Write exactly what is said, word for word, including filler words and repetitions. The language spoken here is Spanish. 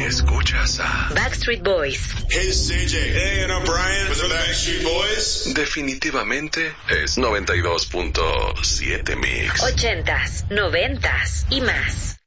Escuchas a Backstreet Boys. Hey, it's C J. Hey, and I'm Brian. With the Backstreet Boys. Definitivamente es noventa y dos punto siete Mix. Ochentas, noventas y más.